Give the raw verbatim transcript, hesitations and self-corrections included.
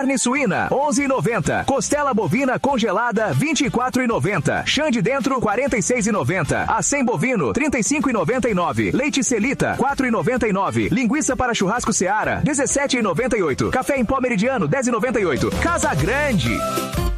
Carne suína, onze e noventa. Costela bovina congelada, vinte e quatro e noventa. Chã de dentro, quarenta e seis e noventa. Acém bovino, trinta e cinco e noventa e nove. Leite Celita, quatro e noventa e nove. Linguiça para churrasco Seara, dezessete e noventa e oito. Café em pó Meridiano, dez e noventa e oito. Casa Grande.